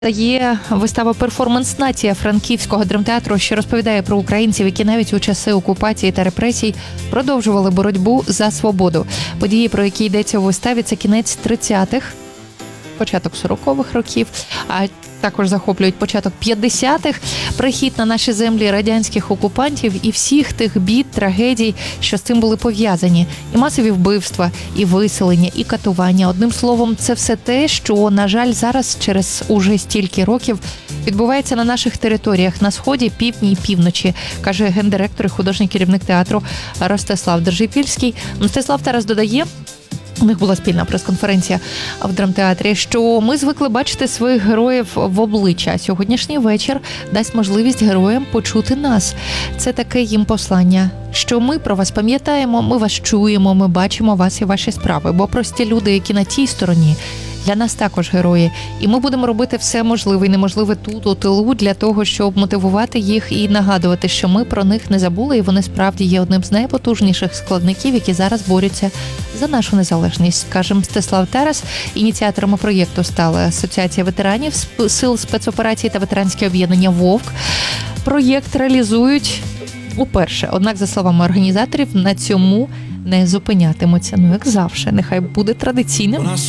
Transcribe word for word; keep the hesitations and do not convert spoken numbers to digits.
Є вистава «Перформанс Нація» Франківського драмтеатру, що розповідає про українців, які навіть у часи окупації та репресій продовжували боротьбу за свободу. Події, про які йдеться у виставі, це кінець тридцятих, початок сорокових років, а також захоплюють початок п'ятдесятих, прихід на наші землі радянських окупантів і всіх тих бід, трагедій, що з цим були пов'язані. І масові вбивства, і виселення, і катування. Одним словом, це все те, що, на жаль, зараз, через уже стільки років, відбувається на наших територіях на Сході, Півдні і Півночі, каже гендиректор і художній керівник театру Ростислав Держипільський. Мстислав Тарас додає, у них була спільна прес-конференція в драмтеатрі, що ми звикли бачити своїх героїв в обличчя. Сьогоднішній вечір дасть можливість героям почути нас. Це таке їм послання, що ми про вас пам'ятаємо, ми вас чуємо, ми бачимо вас і ваші справи. Бо прості люди, які на тій стороні, для нас також герої. І ми будемо робити все можливе і неможливе тут, у тилу, для того, щоб мотивувати їх і нагадувати, що ми про них не забули, і вони справді є одним з найпотужніших складників, які зараз борються за нашу незалежність, каже Мстислав Тарас. Ініціаторами проєкту стали Асоціація ветеранів сил спецоперацій та ветеранське об'єднання «Вовк». Проєкт реалізують уперше. Однак, за словами організаторів, на цьому не зупинятимуться. Ну, як завжди, нехай буде традиційним.